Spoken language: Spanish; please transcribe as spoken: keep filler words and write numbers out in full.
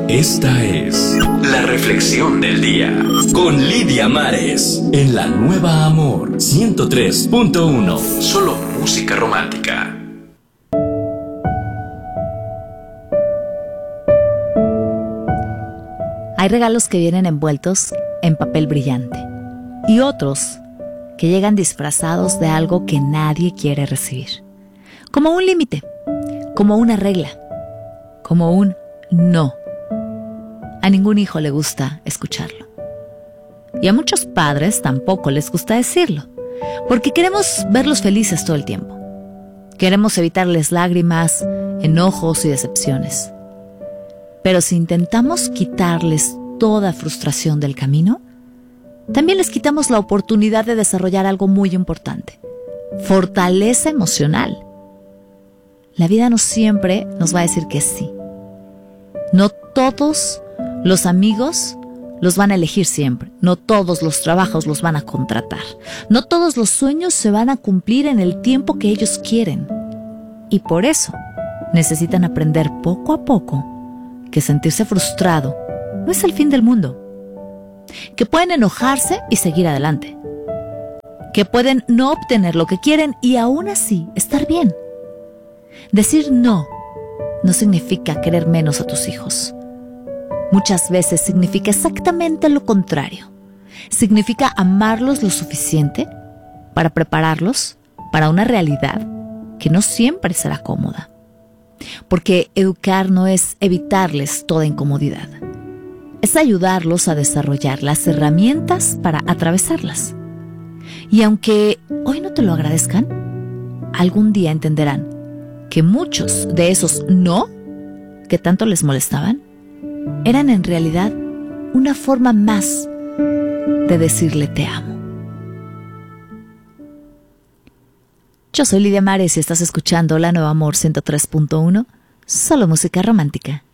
Esta es la reflexión del día con Lidia Mares en la Nueva Amor ciento tres punto uno. Solo música romántica. Hay regalos que vienen envueltos en papel brillante y otros que llegan disfrazados de algo que nadie quiere recibir. Como un límite, como una regla, como un no. A ningún hijo le gusta escucharlo. Y a muchos padres tampoco les gusta decirlo, porque queremos verlos felices todo el tiempo. Queremos evitarles lágrimas, enojos y decepciones. Pero si intentamos quitarles toda frustración del camino, también les quitamos la oportunidad de desarrollar algo muy importante: fortaleza emocional. La vida no siempre nos va a decir que sí. No todos los amigos los van a elegir siempre. No todos los trabajos los van a contratar. No todos los sueños se van a cumplir en el tiempo que ellos quieren. Y por eso necesitan aprender poco a poco que sentirse frustrado no es el fin del mundo. Que pueden enojarse y seguir adelante. Que pueden no obtener lo que quieren y aún así estar bien. Decir no no significa querer menos a tus hijos. Muchas veces significa exactamente lo contrario. Significa amarlos lo suficiente para prepararlos para una realidad que no siempre será cómoda. Porque educar no es evitarles toda incomodidad. Es ayudarlos a desarrollar las herramientas para atravesarlas. Y aunque hoy no te lo agradezcan, algún día entenderán que muchos de esos no que tanto les molestaban eran en realidad una forma más de decirle te amo. Yo soy Lidia Mares y estás escuchando La Nueva Amor ciento tres punto uno, solo música romántica.